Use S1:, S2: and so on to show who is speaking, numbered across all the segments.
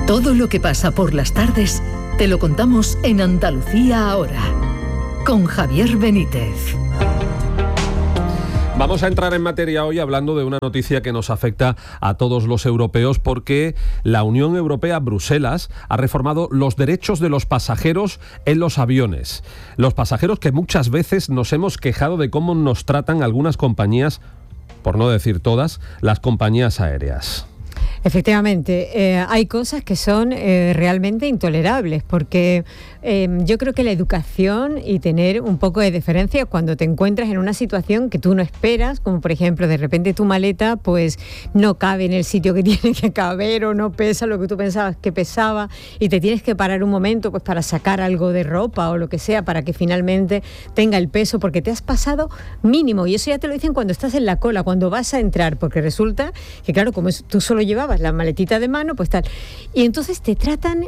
S1: Todo lo que pasa por las tardes te lo contamos en Andalucía Ahora, con Javier Benítez.
S2: Vamos a entrar en materia hoy hablando de una noticia que nos afecta a todos los europeos, porque la Unión Europea, Bruselas, ha reformado los derechos de los pasajeros en los aviones. Los pasajeros que muchas veces nos hemos quejado de cómo nos tratan algunas compañías, por no decir todas, las compañías aéreas.
S3: Efectivamente, hay cosas que son realmente intolerables, porque yo creo que la educación y tener un poco de deferencia cuando te encuentras en una situación que tú no esperas, como por ejemplo de repente tu maleta pues no cabe en el sitio que tiene que caber o no pesa lo que tú pensabas que pesaba y te tienes que parar un momento pues para sacar algo de ropa o lo que sea para que finalmente tenga el peso, porque te has pasado mínimo, y eso ya te lo dicen cuando estás en la cola, cuando vas a entrar, porque resulta que claro, como tú solo llevabas la maletita de mano, pues tal, y entonces te tratan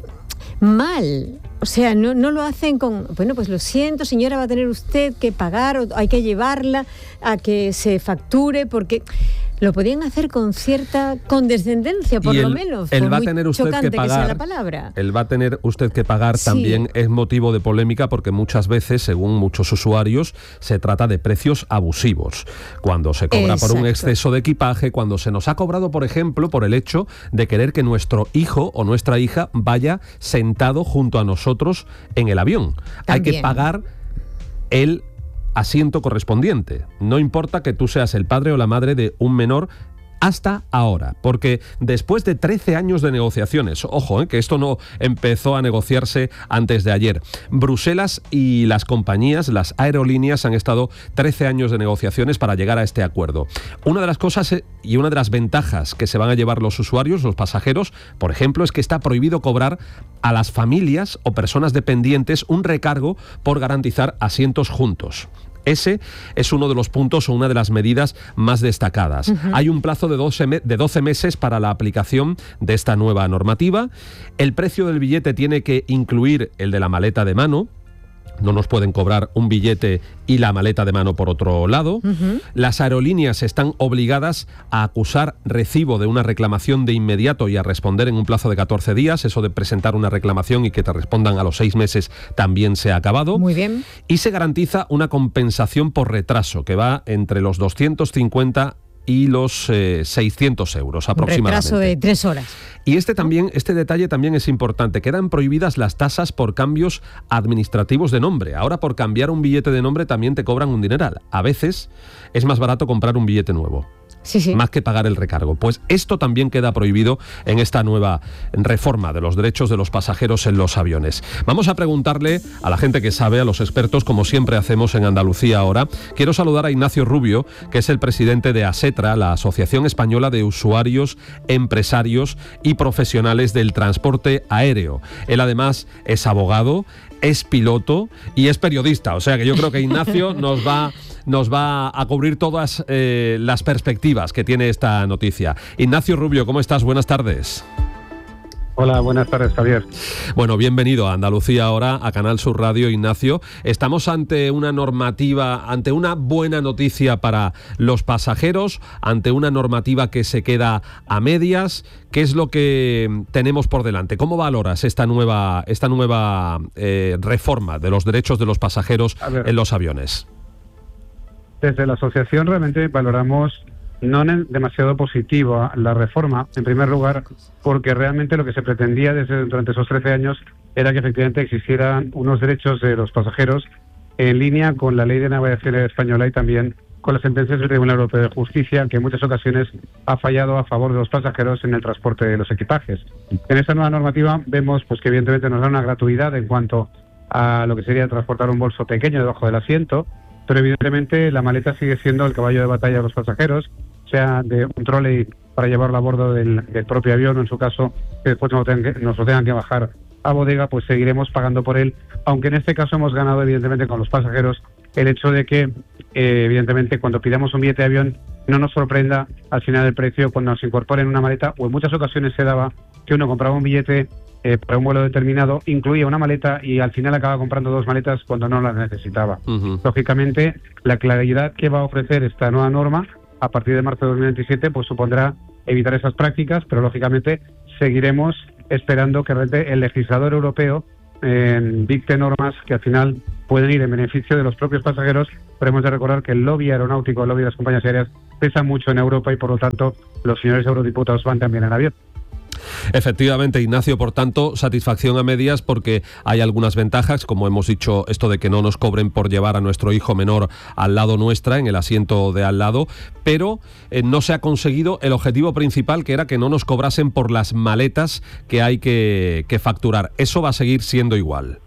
S3: mal, o sea, no lo hacen con, bueno, pues lo siento señora, va a tener usted que pagar, o hay que llevarla a que se facture, porque lo podían hacer con cierta condescendencia, por lo menos.
S2: El va a tener usted que pagar,
S3: que sea la palabra.
S2: El va a tener usted que pagar también es motivo de polémica, porque muchas veces, según muchos usuarios, se trata de precios abusivos. Cuando se cobra por un exceso de equipaje, cuando se nos ha cobrado, por ejemplo, por el hecho de querer que nuestro hijo o nuestra hija vaya sentado junto a nosotros en el avión. También hay que pagar el asiento correspondiente. No importa que tú seas el padre o la madre de un menor hasta ahora, porque después de 13 años de negociaciones, ojo, que esto no empezó a negociarse antes de ayer, Bruselas y las compañías, las aerolíneas han estado 13 años de negociaciones para llegar a este acuerdo. Una de las cosas y una de las ventajas que se van a llevar los usuarios, los pasajeros, por ejemplo, es que está prohibido cobrar a las familias o personas dependientes un recargo por garantizar asientos juntos. Ese es uno de los puntos o una de las medidas más destacadas. Hay un plazo de 12 meses para la aplicación de esta nueva normativa. El precio del billete tiene que incluir el de la maleta de mano. No nos pueden cobrar un billete y la maleta de mano por otro lado. Las aerolíneas están obligadas a acusar recibo de una reclamación de inmediato y a responder en un plazo de 14 días. Eso de presentar una reclamación y que te respondan a los 6 meses también se ha acabado.
S3: Muy bien. Y
S2: se garantiza una compensación por retraso que va entre los 250 y los 600 euros aproximadamente.
S3: Un retraso de 3 horas.
S2: Y este detalle también es importante. Quedan prohibidas las tasas por cambios administrativos de nombre. Ahora, por cambiar un billete de nombre también te cobran un dineral. A veces es más barato comprar un billete nuevo. Sí. Más que pagar el recargo. Pues esto también queda prohibido en esta nueva reforma de los derechos de los pasajeros en los aviones. Vamos a preguntarle a la gente que sabe, a los expertos, como siempre hacemos en Andalucía Ahora. Quiero saludar a Ignacio Rubio, que es el presidente de ASETRA, la Asociación Española de Usuarios, Empresarios y Profesionales del Transporte Aéreo. Él además es abogado, es piloto y es periodista. O sea que yo creo que Ignacio nos va a cubrir todas las perspectivas que tiene esta noticia. Ignacio Rubio, ¿cómo estás? Buenas tardes.
S4: Hola, buenas tardes, Javier.
S2: Bueno, bienvenido a Andalucía Ahora, a Canal Sur Radio, Ignacio. Estamos ante una normativa, ante una buena noticia para los pasajeros, ante una normativa que se queda a medias. ¿Qué es lo que tenemos por delante? ¿Cómo valoras esta nueva reforma de los derechos de los pasajeros en los aviones?
S4: Desde la asociación realmente valoramos no demasiado positiva la reforma, en primer lugar, porque realmente lo que se pretendía durante esos 13 años era que efectivamente existieran unos derechos de los pasajeros en línea con la Ley de Navegación Española y también con las sentencias del Tribunal Europeo de Justicia, que en muchas ocasiones ha fallado a favor de los pasajeros en el transporte de los equipajes. En esta nueva normativa vemos pues que evidentemente nos da una gratuidad en cuanto a lo que sería transportar un bolso pequeño debajo del asiento, pero evidentemente la maleta sigue siendo el caballo de batalla de los pasajeros, sea de un trolley para llevarlo a bordo del propio avión, o en su caso que después nos lo tengan que bajar a bodega, pues seguiremos pagando por él, aunque en este caso hemos ganado evidentemente con los pasajeros el hecho de que evidentemente cuando pidamos un billete de avión no nos sorprenda al final del precio cuando nos incorporen una maleta, o en muchas ocasiones se daba que uno compraba un billete para un vuelo determinado, incluía una maleta y al final acaba comprando 2 maletas cuando no las necesitaba. Lógicamente, la claridad que va a ofrecer esta nueva norma a partir de marzo de 2027 pues supondrá evitar esas prácticas, pero lógicamente seguiremos esperando que realmente el legislador europeo dicte normas que al final pueden ir en beneficio de los propios pasajeros, pero hemos de recordar que el lobby aeronáutico, el lobby de las compañías aéreas pesa mucho en Europa y por lo tanto los señores eurodiputados van también en avión.
S2: Efectivamente, Ignacio, por tanto, satisfacción a medias porque hay algunas ventajas, como hemos dicho, esto de que no nos cobren por llevar a nuestro hijo menor al lado nuestra, en el asiento de al lado, pero no se ha conseguido el objetivo principal, que era que no nos cobrasen por las maletas que hay que facturar. ¿Eso va a seguir siendo igual?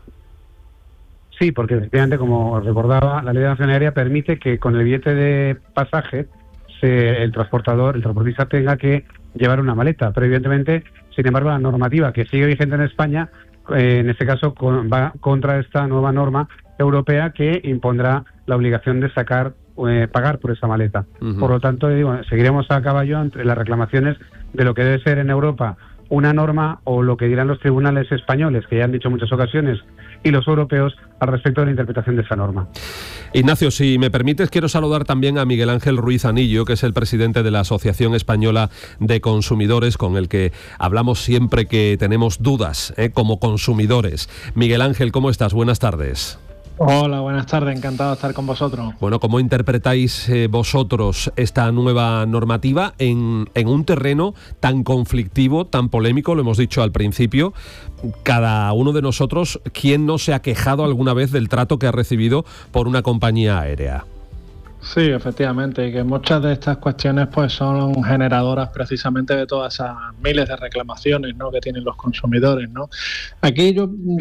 S4: Sí, porque efectivamente, como recordaba, la Ley de Navegación Aérea permite que con el billete de pasaje el transportista tenga que llevar una maleta, pero evidentemente, sin embargo, la normativa que sigue vigente en España, en este caso va contra esta nueva norma europea que impondrá la obligación de pagar por esa maleta. Uh-huh. Por lo tanto, seguiremos a caballo entre las reclamaciones de lo que debe ser en Europa una norma o lo que dirán los tribunales españoles, que ya han dicho en muchas ocasiones, y los europeos al respecto de la interpretación de esa norma.
S2: Ignacio, si me permites, quiero saludar también a Miguel Ángel Ruiz Anillo, que es el presidente de la Asociación Española de Consumidores, con el que hablamos siempre que tenemos dudas como consumidores. Miguel Ángel, ¿cómo estás? Buenas tardes.
S5: Hola, buenas tardes, encantado de estar con vosotros.
S2: Bueno, ¿cómo interpretáis vosotros esta nueva normativa en un terreno tan conflictivo, tan polémico? Lo hemos dicho al principio, cada uno de nosotros, ¿quién no se ha quejado alguna vez del trato que ha recibido por una compañía aérea?
S5: Sí, efectivamente, y que muchas de estas cuestiones pues son generadoras precisamente de todas esas miles de reclamaciones, ¿no?, que tienen los consumidores, ¿no? Aquí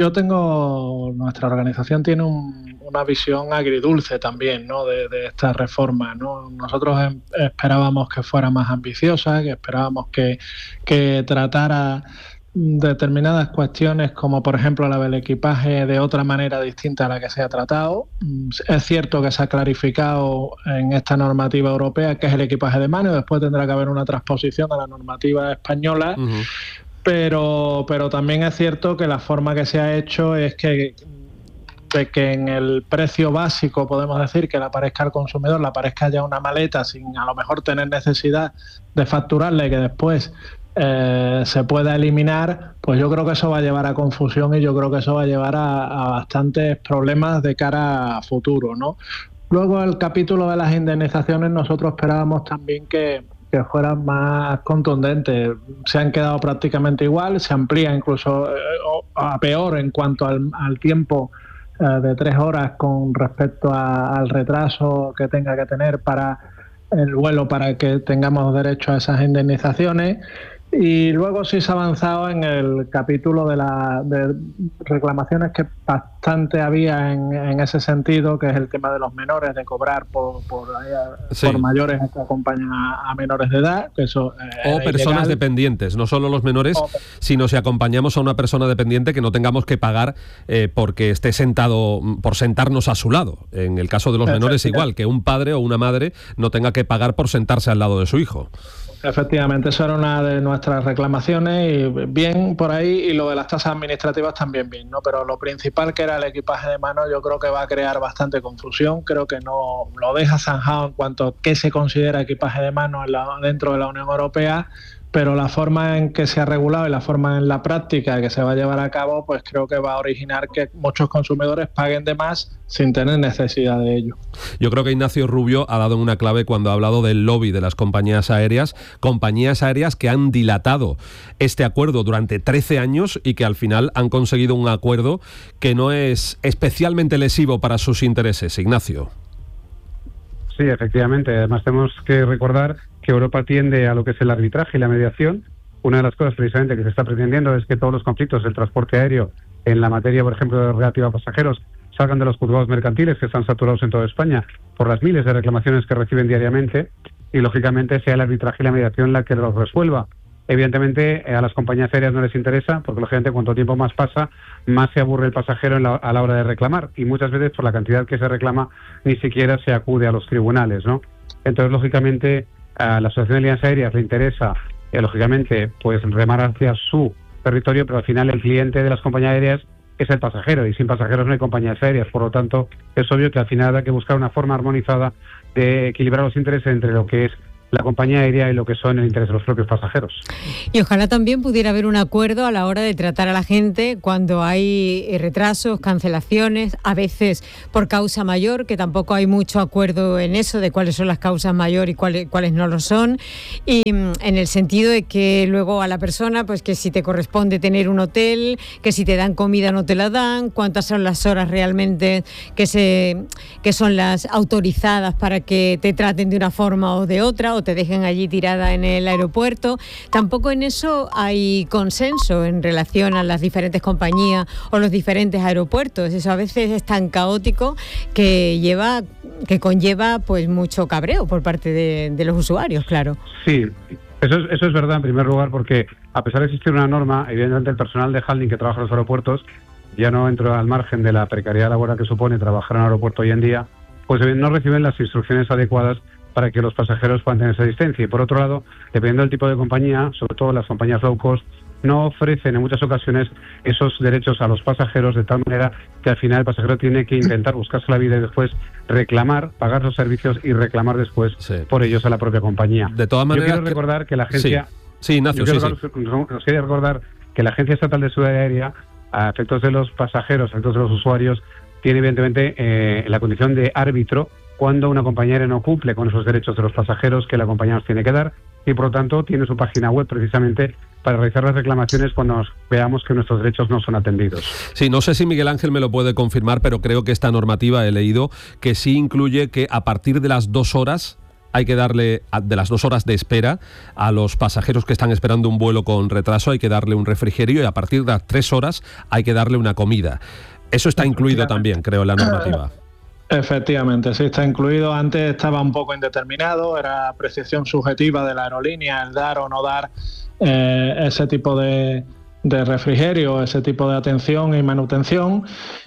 S5: nuestra organización tiene una visión agridulce también, ¿no?, de esta reforma, ¿no? Nosotros esperábamos que fuera más ambiciosa, que esperábamos que tratara determinadas cuestiones como por ejemplo la del equipaje de otra manera distinta a la que se ha tratado. Es cierto que se ha clarificado en esta normativa europea que es el equipaje de mano y después tendrá que haber una transposición a la normativa española. Uh-huh. pero también es cierto que la forma que se ha hecho es que en el precio básico, podemos decir, que le aparezca al consumidor, le aparezca ya una maleta sin a lo mejor tener necesidad de facturarla y que después se pueda eliminar, pues yo creo que eso va a llevar a confusión y yo creo que eso va a llevar a bastantes problemas de cara a futuro, ¿no? Luego, el capítulo de las indemnizaciones, nosotros esperábamos también que fueran más contundentes. Se han quedado prácticamente igual, se amplía incluso a peor en cuanto al tiempo de 3 horas con respecto al retraso que tenga que tener para el vuelo para que tengamos derecho a esas indemnizaciones. Y luego sí se ha avanzado en el capítulo de reclamaciones que bastante había en ese sentido, que es el tema de los menores, de cobrar por mayores que acompañan a menores de edad. Que eso,
S2: o personas dependientes, no solo los menores, sino si acompañamos a una persona dependiente que no tengamos que pagar porque esté sentado, por sentarnos a su lado. En el caso de los menores igual, que un padre o una madre no tenga que pagar por sentarse al lado de su hijo.
S5: Efectivamente, eso era una de nuestras reclamaciones y bien por ahí, y lo de las tasas administrativas también bien, ¿no? Pero lo principal, que era el equipaje de mano, yo creo que va a crear bastante confusión. Creo que no lo deja zanjado en cuanto a qué se considera equipaje de mano dentro de la Unión Europea, pero la forma en que se ha regulado y la forma en la práctica que se va a llevar a cabo, pues creo que va a originar que muchos consumidores paguen de más sin tener necesidad de ello.
S2: Yo creo que Ignacio Rubio ha dado una clave cuando ha hablado del lobby de las compañías aéreas que han dilatado este acuerdo durante 13 años y que al final han conseguido un acuerdo que no es especialmente lesivo para sus intereses. Ignacio.
S4: Sí, efectivamente. Además tenemos que recordar que Europa tiende a lo que es el arbitraje y la mediación. Una de las cosas precisamente que se está pretendiendo es que todos los conflictos del transporte aéreo en la materia, por ejemplo, relativa a pasajeros, salgan de los juzgados mercantiles, que están saturados en toda España por las miles de reclamaciones que reciben diariamente, y lógicamente sea el arbitraje y la mediación la que los resuelva. Evidentemente a las compañías aéreas no les interesa, porque lógicamente cuanto tiempo más pasa, más se aburre el pasajero a la hora de reclamar, y muchas veces por la cantidad que se reclama ni siquiera se acude a los tribunales, ¿no? Entonces lógicamente a la Asociación de Líneas Aéreas le interesa, lógicamente, pues remar hacia su territorio, pero al final el cliente de las compañías aéreas es el pasajero, y sin pasajeros no hay compañías aéreas. Por lo tanto, es obvio que al final hay que buscar una forma armonizada de equilibrar los intereses entre lo que es la compañía aérea y lo que son el interés de los propios pasajeros.
S3: Y ojalá también pudiera haber un acuerdo a la hora de tratar a la gente cuando hay retrasos, cancelaciones, a veces por causa mayor, que tampoco hay mucho acuerdo en eso de cuáles son las causas mayor y cuáles no lo son, y en el sentido de que luego a la persona, pues que si te corresponde tener un hotel, que si te dan comida no te la dan, cuántas son las horas realmente que son las autorizadas para que te traten de una forma o de otra, o te dejen allí tirada en el aeropuerto. Tampoco en eso hay consenso en relación a las diferentes compañías o los diferentes aeropuertos. Eso a veces es tan caótico que conlleva pues mucho cabreo por parte de los usuarios, claro.
S4: Sí, eso es verdad en primer lugar, porque a pesar de existir una norma, evidentemente el personal de handling que trabaja en los aeropuertos, ya no entro al margen de la precariedad laboral que supone trabajar en un aeropuerto hoy en día, pues no reciben las instrucciones adecuadas para que los pasajeros puedan tener esa distancia. Y por otro lado, dependiendo del tipo de compañía, sobre todo las compañías low cost, no ofrecen en muchas ocasiones esos derechos a los pasajeros, de tal manera que al final el pasajero tiene que intentar buscarse la vida y después reclamar, pagar los servicios y reclamar después por ellos a la propia compañía.
S2: De todas maneras,
S4: yo quiero recordar que la agencia...
S2: Sí, Ignacio,
S4: Nos quiere recordar que la Agencia Estatal de Seguridad Aérea, a efectos de los pasajeros, a efectos de los usuarios, tiene evidentemente la condición de árbitro cuando una compañía aérea no cumple con esos derechos de los pasajeros que la compañía nos tiene que dar, y por lo tanto tiene su página web precisamente para realizar las reclamaciones cuando veamos que nuestros derechos no son atendidos.
S2: Sí, no sé si Miguel Ángel me lo puede confirmar, pero creo que esta normativa he leído que sí incluye que a partir de las 2 horas hay que darle, de las 2 horas de espera, a los pasajeros que están esperando un vuelo con retraso hay que darle un refrigerio, y a partir de las 3 horas hay que darle una comida. Eso está incluido también, creo, en la normativa.
S5: Efectivamente, sí está incluido. Antes estaba un poco indeterminado, era apreciación subjetiva de la aerolínea el dar o no dar ese tipo de refrigerio, ese tipo de atención y manutención.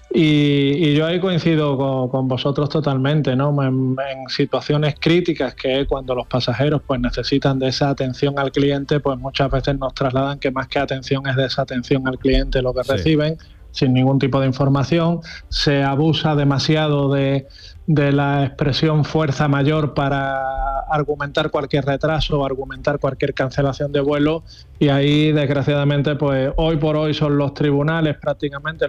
S5: Y yo ahí coincido con vosotros totalmente, ¿no? En situaciones críticas, que cuando los pasajeros pues necesitan de esa atención al cliente, pues muchas veces nos trasladan que más que atención es desatención al cliente lo que reciben, sin ningún tipo de información. Se abusa demasiado de la expresión fuerza mayor para argumentar cualquier retraso o argumentar cualquier cancelación de vuelo, y ahí desgraciadamente pues hoy por hoy son los tribunales prácticamente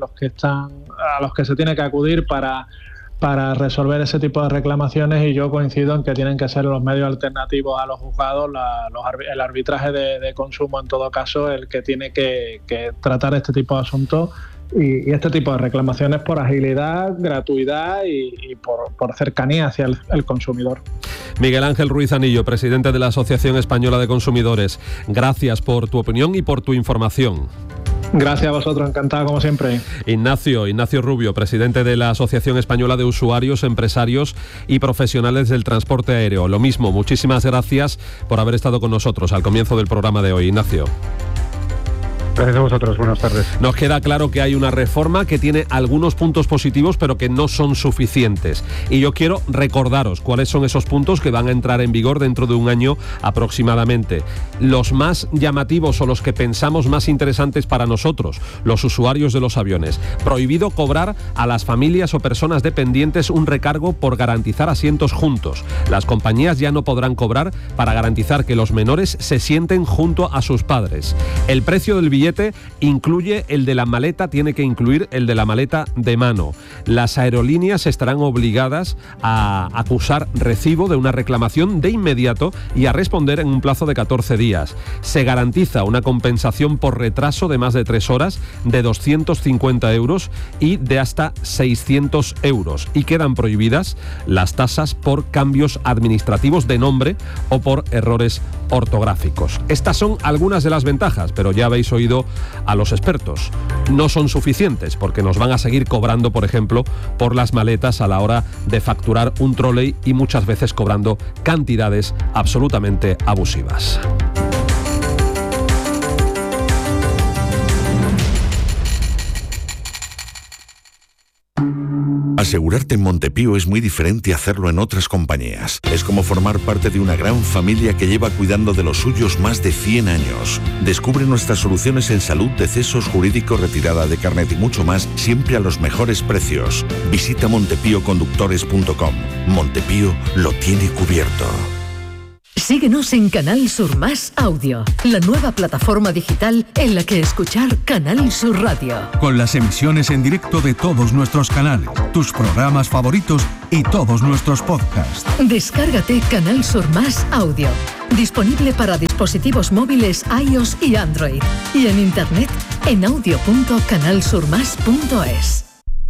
S5: a los que se tiene que acudir para resolver ese tipo de reclamaciones, y yo coincido en que tienen que ser los medios alternativos a los juzgados, el arbitraje de consumo en todo caso, el que tiene que tratar este tipo de asuntos y este tipo de reclamaciones por agilidad, gratuidad y por cercanía hacia el consumidor.
S2: Miguel Ángel Ruiz Anillo, presidente de la Asociación Española de Consumidores, gracias por tu opinión y por tu información.
S5: Gracias a vosotros, encantado como siempre.
S2: Ignacio Rubio, presidente de la Asociación Española de Usuarios, Empresarios y Profesionales del Transporte Aéreo. Lo mismo, muchísimas gracias por haber estado con nosotros al comienzo del programa de hoy. Ignacio.
S4: Gracias a vosotros, buenas tardes.
S2: Nos queda claro que hay una reforma que tiene algunos puntos positivos, pero que no son suficientes. Y yo quiero recordaros cuáles son esos puntos que van a entrar en vigor dentro de un año aproximadamente. Los más llamativos o los que pensamos más interesantes para nosotros, los usuarios de los aviones. Prohibido cobrar a las familias o personas dependientes un recargo por garantizar asientos juntos. Las compañías ya no podrán cobrar para garantizar que los menores se sienten junto a sus padres. El precio del billete incluye el de la maleta, tiene que incluir el de la maleta de mano. Las aerolíneas estarán obligadas a acusar recibo de una reclamación de inmediato y a responder en un plazo de 14 días. Se garantiza una compensación por retraso de más de 3 horas de 250 euros y de hasta 600 euros. Y quedan prohibidas las tasas por cambios administrativos de nombre o por errores ortográficos. Estas son algunas de las ventajas, pero ya habéis oído a los expertos. No son suficientes porque nos van a seguir cobrando, por ejemplo, por las maletas a la hora de facturar un trolley, y muchas veces cobrando cantidades absolutamente abusivas.
S6: Asegurarte en Montepío es muy diferente a hacerlo en otras compañías. Es como formar parte de una gran familia que lleva cuidando de los suyos más de 100 años. Descubre nuestras soluciones en salud, decesos, jurídico, retirada de carnet y mucho más, siempre a los mejores precios. Visita montepíoconductores.com. Montepío lo tiene cubierto.
S1: Síguenos en Canal Sur Más Audio, la nueva plataforma digital en la que escuchar Canal Sur Radio.
S7: Con las emisiones en directo de todos nuestros canales, tus programas favoritos y todos nuestros podcasts.
S1: Descárgate Canal Sur Más Audio, disponible para dispositivos móviles iOS y Android, y en internet en audio.canalsurmas.es.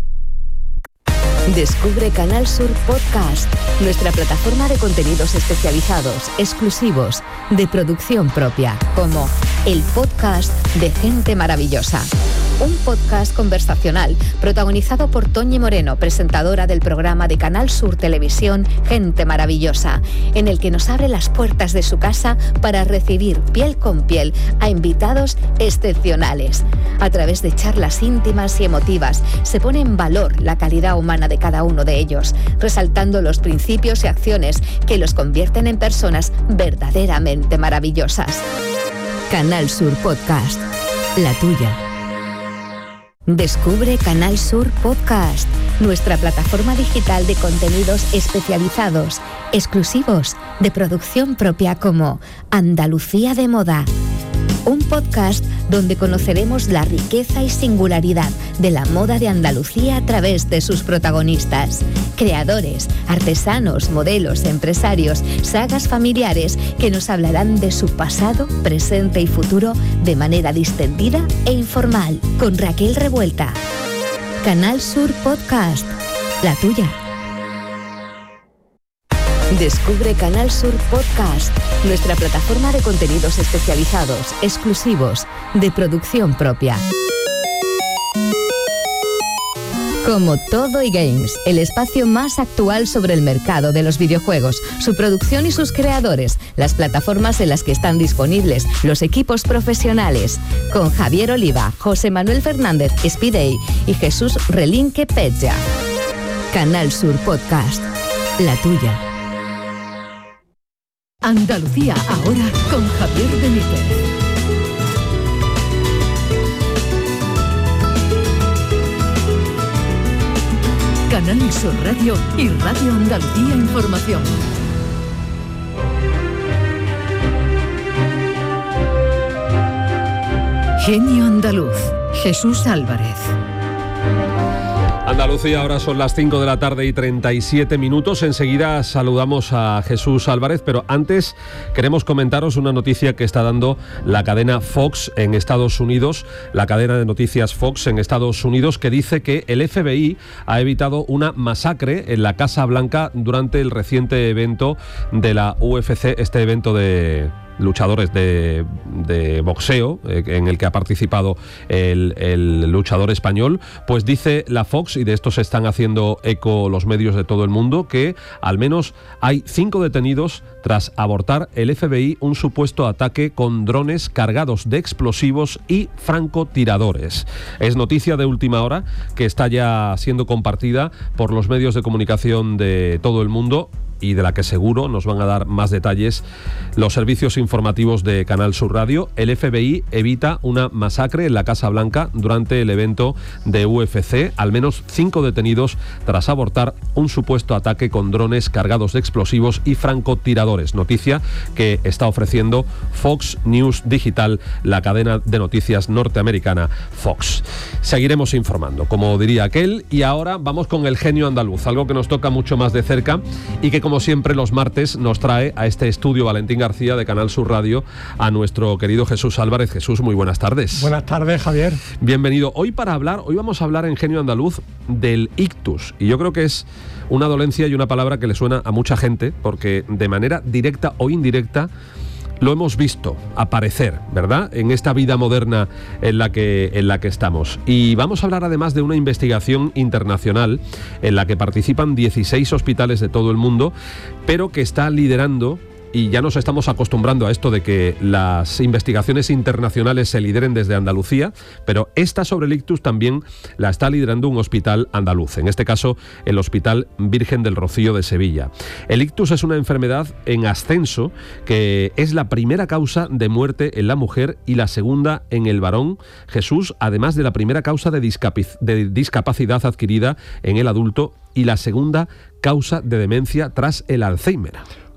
S8: Descubre Canal Sur Podcast, nuestra plataforma de contenidos especializados, exclusivos, de producción propia, como el podcast de Gente Maravillosa. Un podcast conversacional protagonizado por Toñi Moreno, presentadora del programa de Canal Sur Televisión Gente Maravillosa, en el que nos abre las puertas de su casa para recibir piel con piel a invitados excepcionales. A través de charlas íntimas y emotivas se pone en valor la calidad humana de cada uno de ellos, resaltando los principios y acciones que los convierten en personas verdaderamente maravillosas. Canal Sur Podcast, la tuya. Descubre Canal Sur Podcast, nuestra plataforma digital de contenidos especializados, exclusivos, de producción propia, como Andalucía de Moda. Un podcast donde conoceremos la riqueza y singularidad de la moda de Andalucía a través de sus protagonistas, creadores, artesanos, modelos, empresarios, sagas familiares que nos hablarán de su pasado, presente y futuro de manera distendida e informal, con Raquel Revuelta. Canal Sur Podcast, la tuya. Descubre Canal Sur Podcast, nuestra plataforma de contenidos especializados, exclusivos, de producción propia. Como Todo y Games, el espacio más actual sobre el mercado de los videojuegos, su producción y sus creadores, las plataformas en las que están disponibles, los equipos profesionales, con Javier Oliva, José Manuel Fernández Spidey y Jesús Relinque Pecha. Canal Sur Podcast, la tuya.
S1: Andalucía ahora con Javier Benítez. Canal Sur Radio y Radio Andalucía Información. Genio Andaluz, Jesús Álvarez.
S2: Andalucía, ahora son las 5 de la tarde y 37 minutos. Enseguida saludamos a Jesús Álvarez, pero antes queremos comentaros una noticia que está dando la cadena Fox en Estados Unidos, la cadena de noticias Fox en Estados Unidos, que dice que el FBI ha evitado una masacre en la Casa Blanca durante el reciente evento de la UFC, este evento de luchadores de boxeo en el que ha participado el luchador español. Pues dice la Fox, y de esto se están haciendo eco los medios de todo el mundo, que al menos hay 5 detenidos tras abortar el FBI un supuesto ataque con drones cargados de explosivos y francotiradores. Es noticia de última hora que está ya siendo compartida por los medios de comunicación de todo el mundo, y de la que seguro nos van a dar más detalles los servicios informativos de Canal Sur Radio. El FBI evita una masacre en la Casa Blanca durante el evento de UFC. Al menos 5 detenidos tras abortar un supuesto ataque con drones cargados de explosivos y francotiradores. Noticia que está ofreciendo Fox News Digital, la cadena de noticias norteamericana Fox. Seguiremos informando, como diría aquel, y ahora vamos con el genio andaluz, algo que nos toca mucho más de cerca y que, como siempre, los martes nos trae a este estudio Valentín García de Canal Sur Radio a nuestro querido Jesús Álvarez. Jesús, muy buenas tardes.
S9: Buenas tardes, Javier.
S2: Bienvenido. Hoy vamos a hablar en Genio Andaluz del ictus, y yo creo que es una dolencia y una palabra que le suena a mucha gente, porque de manera directa o indirecta lo hemos visto aparecer, ¿verdad?, en esta vida moderna en la que estamos. Y vamos a hablar además de una investigación internacional en la que participan 16 hospitales de todo el mundo, pero que está liderando, y ya nos estamos acostumbrando a esto de que las investigaciones internacionales se lideren desde Andalucía, pero esta sobre el ictus también la está liderando un hospital andaluz, en este caso el Hospital Virgen del Rocío de Sevilla. El ictus es una enfermedad en ascenso que es la primera causa de muerte en la mujer y la segunda en el varón, Jesús, además de la primera causa de discapacidad adquirida en el adulto y la segunda causa de demencia tras el Alzheimer.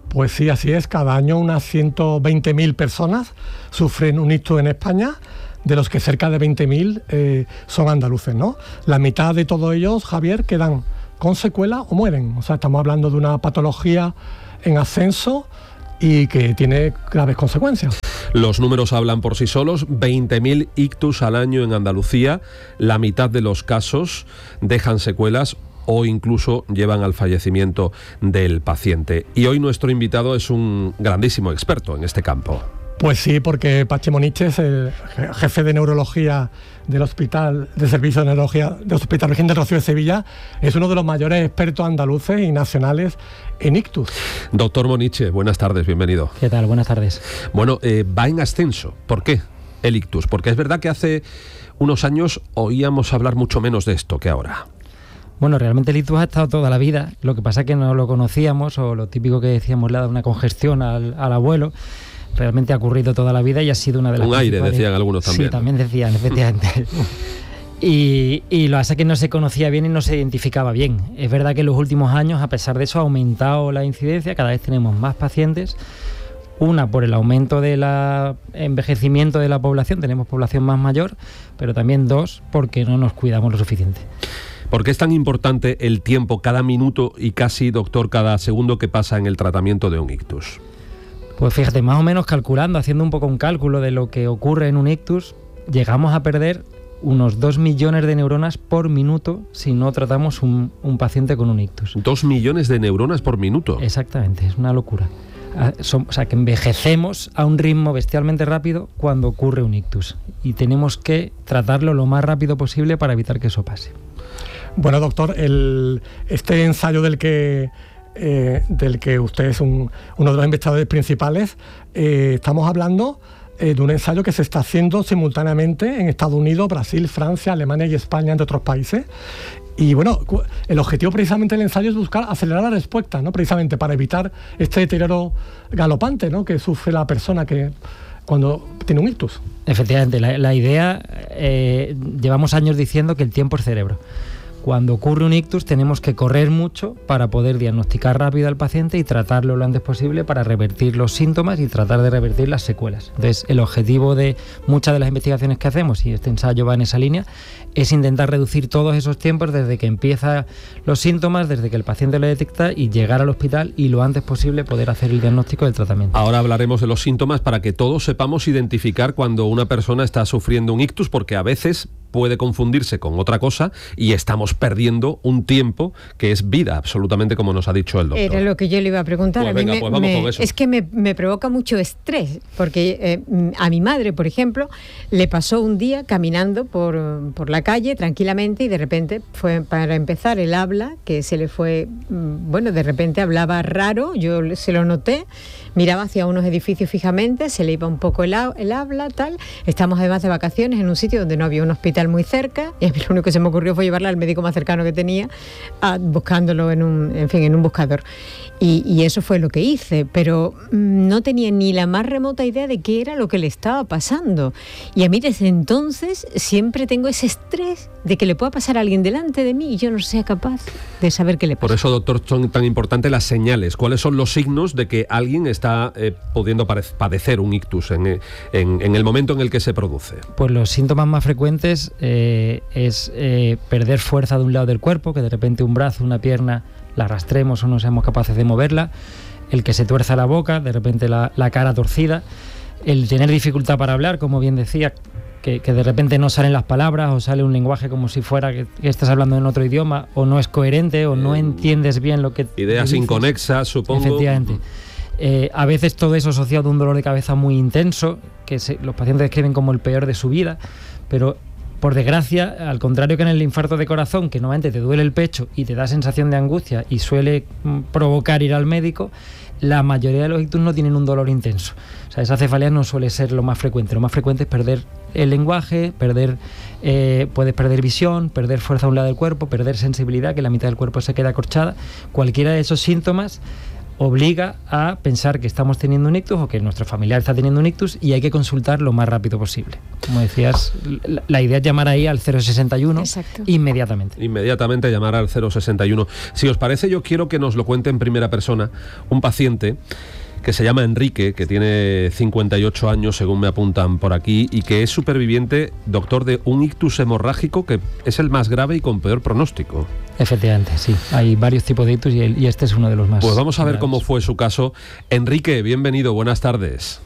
S9: Pues sí, así es. Cada año unas 120.000 personas sufren un ictus en España, de los que cerca de 20.000 son andaluces, ¿no? La mitad de todos ellos, Javier, quedan con secuela o mueren. O sea, estamos hablando de una patología en ascenso y que tiene graves consecuencias.
S2: Los números hablan por sí solos. 20.000 ictus al año en Andalucía. La mitad de los casos dejan secuelas o incluso llevan al fallecimiento del paciente. Y hoy nuestro invitado es un grandísimo experto en este campo.
S9: Pues sí, porque Pachi Moniches, el jefe de neurología del Hospital de Servicio de Neurología del Hospital Virgen del Rocío de Sevilla, es uno de los mayores expertos andaluces y nacionales en ictus.
S2: Doctor Moniche, buenas tardes, bienvenido.
S10: ¿Qué tal? Buenas tardes.
S2: Bueno, va en ascenso. ¿Por qué el ictus? Porque es verdad que hace unos años oíamos hablar mucho menos de esto que ahora.
S10: Bueno, realmente el ictus ha estado toda la vida. Lo que pasa es que no lo conocíamos, o lo típico que decíamos, le ha dado una congestión al abuelo. Realmente ha ocurrido toda la vida y ha sido una de las
S2: principales... Un aire, decían algunos también.
S10: Sí, también decían, efectivamente. Y lo que pasa es que no se conocía bien y no se identificaba bien. Es verdad que en los últimos años, a pesar de eso, ha aumentado la incidencia, cada vez tenemos más pacientes. Una, por el aumento del envejecimiento de la población, tenemos población más mayor, pero también dos, porque no nos cuidamos lo suficiente.
S2: ¿Por qué es tan importante el tiempo, cada minuto y casi, doctor, cada segundo que pasa en el tratamiento de un ictus?
S10: Pues fíjate, más o menos calculando, haciendo un poco un cálculo de lo que ocurre en un ictus, llegamos a perder unos 2 millones de neuronas por minuto si no tratamos un paciente con un ictus.
S2: 2 millones de neuronas por minuto.
S10: Exactamente, es una locura. O sea, que envejecemos a un ritmo bestialmente rápido cuando ocurre un ictus. Y tenemos que tratarlo lo más rápido posible para evitar que eso pase.
S9: Bueno, doctor, este ensayo del que usted es uno de los investigadores principales, estamos hablando de un ensayo que se está haciendo simultáneamente en Estados Unidos, Brasil, Francia, Alemania y España, entre otros países. Y bueno, el objetivo precisamente del ensayo es buscar acelerar la respuesta, ¿no? Precisamente para evitar este deterioro galopante, ¿no?, que sufre la persona cuando tiene un ictus.
S10: Efectivamente, la idea, llevamos años diciendo que el tiempo es cerebro. Cuando ocurre un ictus tenemos que correr mucho para poder diagnosticar rápido al paciente y tratarlo lo antes posible para revertir los síntomas y tratar de revertir las secuelas. Entonces, el objetivo de muchas de las investigaciones que hacemos, y este ensayo va en esa línea, es intentar reducir todos esos tiempos desde que empiezan los síntomas, desde que el paciente lo detecta y llegar al hospital y lo antes posible poder hacer el diagnóstico del tratamiento.
S2: Ahora hablaremos de los síntomas para que todos sepamos identificar cuando una persona está sufriendo un ictus, porque a veces puede confundirse con otra cosa y estamos perdiendo un tiempo que es vida, absolutamente, como nos ha dicho el doctor.
S3: Era lo que yo le iba a preguntar.
S2: Pues venga, pues vamos con eso.
S3: Es que me provoca mucho estrés, porque a mi madre, por ejemplo, le pasó un día caminando por la calle tranquilamente y de repente fue, para empezar, el habla, que se le fue, bueno, de repente hablaba raro, yo se lo noté, miraba hacia unos edificios fijamente, se le iba un poco el habla, tal. Estamos además de vacaciones en un sitio donde no había un hospital muy cerca y a mí lo único que se me ocurrió fue llevarla al médico más cercano que tenía, buscándolo en un buscador. Y eso fue lo que hice, pero no tenía ni la más remota idea de qué era lo que le estaba pasando. Y a mí desde entonces siempre tengo ese estrés de que le pueda pasar a alguien delante de mí y yo no sea capaz de saber qué le pasa.
S2: Por eso, doctor, son tan importantes las señales. ¿Cuáles son los signos de que alguien está pudiendo padecer un ictus en el momento en el que se produce?
S10: Pues los síntomas más frecuentes es perder fuerza de un lado del cuerpo, que de repente un brazo, una pierna la arrastremos o no seamos capaces de moverla, el que se tuerza la boca, de repente la cara torcida, el tener dificultad para hablar, como bien decía, que de repente no salen las palabras o sale un lenguaje como si fuera que estás hablando en otro idioma o no es coherente o no entiendes bien lo que
S2: ideas inconexas, supongo.
S10: Efectivamente. A veces todo eso asociado a un dolor de cabeza muy intenso, que los pacientes describen como el peor de su vida, pero por desgracia, al contrario que en el infarto de corazón, que normalmente te duele el pecho y te da sensación de angustia y suele provocar ir al médico, la mayoría de los ictus no tienen un dolor intenso. O sea, esa cefalea no suele ser lo más frecuente. Lo más frecuente es perder el lenguaje, puedes perder visión, perder fuerza a un lado del cuerpo, perder sensibilidad, que la mitad del cuerpo se queda acorchada. Cualquiera de esos síntomas obliga a pensar que estamos teniendo un ictus o que nuestro familiar está teniendo un ictus y hay que consultar lo más rápido posible. Como decías, la idea es llamar ahí al 061 inmediatamente.
S2: Inmediatamente llamar al 061. Si os parece, yo quiero que nos lo cuente en primera persona un paciente que se llama Enrique, que tiene 58 años, según me apuntan por aquí, y que es superviviente, doctor, de un ictus hemorrágico que es el más grave y con peor pronóstico.
S10: Efectivamente, sí. Hay varios tipos de ictus y este es uno de los más.
S2: Pues vamos a ver
S10: graves.
S2: cómo fue su caso. Enrique, bienvenido, buenas tardes.